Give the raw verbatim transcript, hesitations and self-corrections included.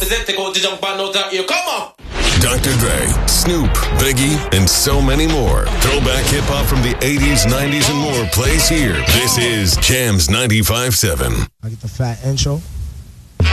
represent, take out the jump and out of here. Come on! Doctor Dre, Snoop, Biggie, and so many more. Throwback hip-hop from the eighties, nineties, and more plays here. This is Jams ninety-five point seven. I get the fat intro.